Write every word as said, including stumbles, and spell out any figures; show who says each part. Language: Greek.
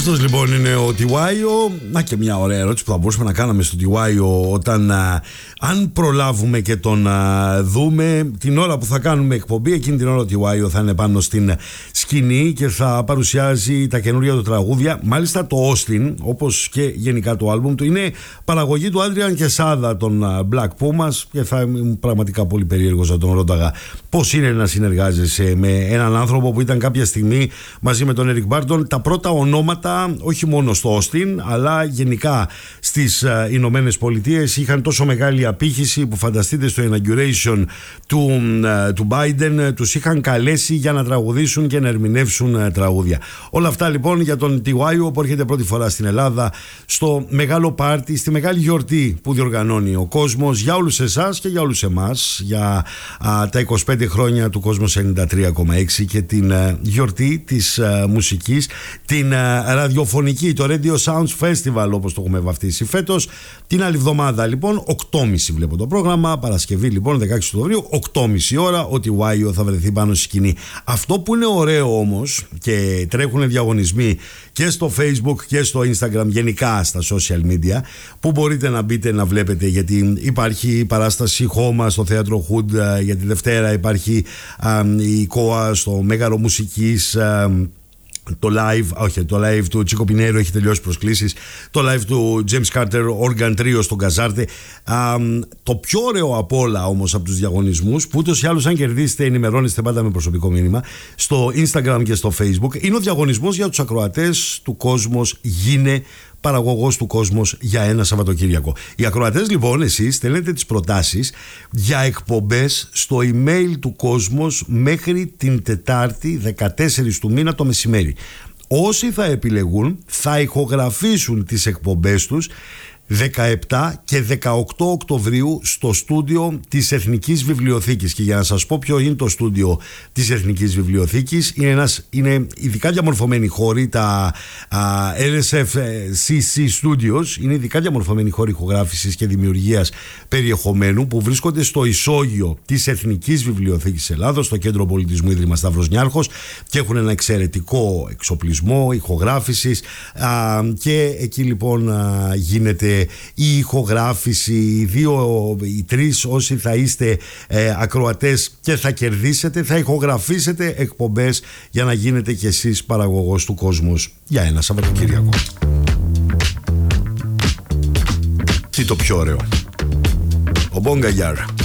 Speaker 1: Αυτός λοιπόν είναι ο Τιουάιο. Να και μια ωραία ερώτηση που θα μπορούσαμε να κάναμε στον Τιουάιο όταν α, αν προλάβουμε και τον α, δούμε την ώρα που θα κάνουμε εκπομπή, εκείνη την ώρα ο Τιουάιο θα είναι πάνω στην σκηνή και θα παρουσιάζει τα καινούργια του τραγούδια. Μάλιστα το Austin, όπως και γενικά το άλμπουμ του, είναι παραγωγή του Άντριαν Κεσάδα, των Black Pumas, και θα ήμουν πραγματικά πολύ περίεργος να τον ρώταγα πώς είναι να συνεργάζεσαι με έναν άνθρωπο που ήταν κάποια στιγμή μαζί με τον Eric Burdon τα πρώτα ονόματα, όχι μόνο στο Austin αλλά γενικά στις uh, Ηνωμένες Πολιτείες. Είχαν τόσο μεγάλη απήχηση που φανταστείτε στο inauguration του, uh, του Biden τους είχαν καλέσει για να τραγουδήσουν και να ερμηνεύσουν uh, τραγούδια. Όλα αυτά λοιπόν για τον Τιουάιο που έρχεται πρώτη φορά στην Ελλάδα στο μεγάλο πάρτι, στη μεγάλη γιορτή που διοργανώνει ο κόσμος για όλους εσάς και για όλους εμάς, για uh, τα είκοσι πέντε χρόνια του Κόσμος ενενήντα τρία κόμμα έξι και την uh, γιορτή της uh, μουσικής, την uh, ραδιοφωνική, το Radio Sounds Festival όπως το έχουμε βαφτίσει φέτος. Την άλλη εβδομάδα λοιπόν, οκτώ και μισή βλέπω το πρόγραμμα, Παρασκευή λοιπόν δεκαέξι Οκτωβρίου, οκτώ και μισή ώρα, ο Τιουάιο θα βρεθεί πάνω στη σκηνή. Αυτό που είναι ωραίο όμως, και τρέχουν διαγωνισμοί και στο Facebook και στο Instagram, γενικά στα social media, που μπορείτε να μπείτε να βλέπετε, γιατί υπάρχει παράσταση Χώμα στο θέατρο Hood για τη Δευτέρα, υπάρχει α, η ΚΟΑ στο Μέγαρο Μουσικής, α, το live, όχι, το live του Τσίκο Πινέιρο έχει τελειώσει προσκλήσεις, το live του James Carter Organ Trio στον Καζάρτε. Α, το πιο ωραίο απ' όλα όμως από τους διαγωνισμούς, που ούτως ή άλλως αν κερδίσετε ενημερώνεστε πάντα με προσωπικό μήνυμα στο Instagram και στο Facebook, είναι ο διαγωνισμός για τους ακροατές του Κόσμος Γίνε παραγωγός του Κόσμος για ένα Σαββατοκύριακο. Οι ακροατές λοιπόν, εσείς στέλνετε τις προτάσεις για εκπομπές στο email του Κόσμος μέχρι την Τετάρτη δεκατέσσερις του μήνα το μεσημέρι. Όσοι θα επιλεγούν θα ηχογραφήσουν τις εκπομπές τους δεκαεπτά και δεκαοκτώ Οκτωβρίου στο στούντιο της Εθνικής Βιβλιοθήκης. Και για να σας πω ποιο είναι το στούντιο της Εθνικής Βιβλιοθήκης, είναι, ένας, είναι ειδικά διαμορφωμένοι χώροι, τα uh, L S F C C Studios, είναι ειδικά διαμορφωμένοι χώροι ηχογράφησης και δημιουργίας περιεχομένου που βρίσκονται στο ισόγειο της Εθνικής Βιβλιοθήκης Ελλάδος, στο Κέντρο Πολιτισμού Ίδρυμα Σταύρος Νιάρχος, και έχουν ένα εξαιρετικό εξοπλισμό ηχογράφησης uh, και εκεί λοιπόν uh, γίνεται η ηχογράφηση. Οι δύο, οι τρεις όσοι θα είστε ε, ακροατές και θα κερδίσετε, θα ηχογραφήσετε εκπομπές για να γίνετε κι εσείς παραγωγός του Κόσμος για ένα Σαββατοκύριακο. Τι το πιο ωραίο, ο Bon Gaillard.